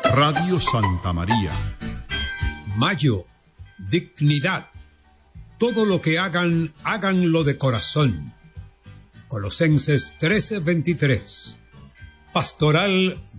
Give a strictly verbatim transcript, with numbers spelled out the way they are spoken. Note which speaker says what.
Speaker 1: Radio Santa María.
Speaker 2: Mayo, dignidad. Todo lo que hagan, háganlo de corazón. Colosenses trece veintitrés. Pastoral